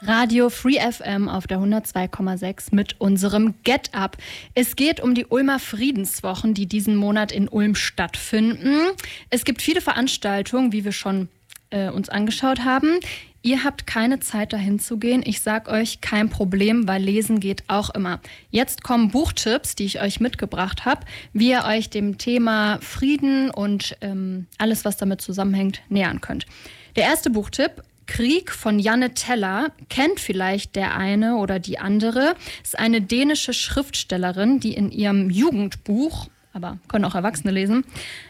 Radio Free FM auf der 102,6 mit unserem Get Up. Es geht um die Ulmer Friedenswochen, die diesen Monat in Ulm stattfinden. Es gibt viele Veranstaltungen, wie wir schon uns angeschaut haben. Ihr habt keine Zeit, dahin zu gehen. Ich sag euch, kein Problem, weil lesen geht auch immer. Jetzt kommen Buchtipps, die ich euch mitgebracht habe, wie ihr euch dem Thema Frieden und alles, was damit zusammenhängt, nähern könnt. Der erste Buchtipp: Krieg von Janne Teller, kennt vielleicht der eine oder die andere, ist eine dänische Schriftstellerin, die in ihrem Jugendbuch, aber können auch Erwachsene lesen,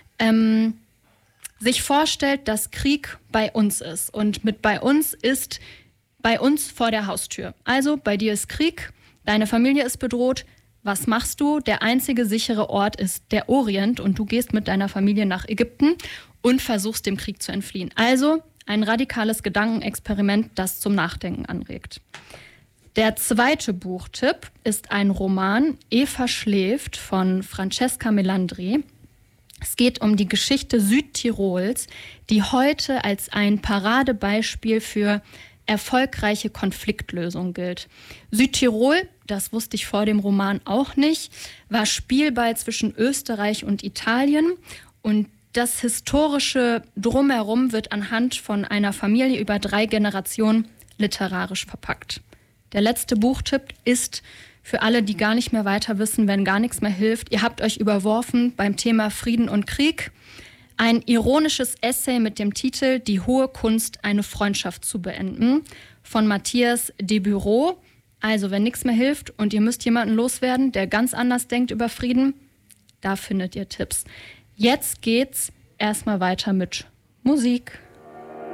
sich vorstellt, dass Krieg bei uns ist. Und mit bei uns ist bei uns vor der Haustür. Also bei dir ist Krieg, deine Familie ist bedroht. Was machst du? Der einzige sichere Ort ist der Orient und du gehst mit deiner Familie nach Ägypten und versuchst dem Krieg zu entfliehen. Also ein radikales Gedankenexperiment, das zum Nachdenken anregt. Der zweite Buchtipp ist ein Roman, Eva schläft, von Francesca Melandri. Es geht um die Geschichte Südtirols, die heute als ein Paradebeispiel für erfolgreiche Konfliktlösung gilt. Südtirol, das wusste ich vor dem Roman auch nicht, war Spielball zwischen Österreich und Italien, und das historische Drumherum wird anhand von einer Familie über 3 Generationen literarisch verpackt. Der letzte Buchtipp ist für alle, die gar nicht mehr weiter wissen, wenn gar nichts mehr hilft. Ihr habt euch überworfen beim Thema Frieden und Krieg. Ein ironisches Essay mit dem Titel Die hohe Kunst, eine Freundschaft zu beenden, von Matthias Desbureaux. Also wenn nichts mehr hilft und ihr müsst jemanden loswerden, der ganz anders denkt über Frieden, da findet ihr Tipps. Jetzt geht's erstmal weiter mit Musik.